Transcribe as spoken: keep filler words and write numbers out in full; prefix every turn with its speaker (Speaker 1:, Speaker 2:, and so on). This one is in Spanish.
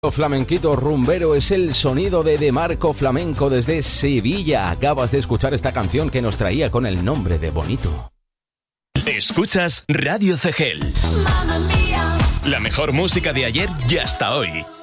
Speaker 1: Flamenquito rumbero es el sonido de De Marco Flamenco desde Sevilla. Acabas de escuchar esta canción que nos traía con el nombre de Bonito.
Speaker 2: Escuchas Radio Cegel. La mejor música de ayer y hasta hoy.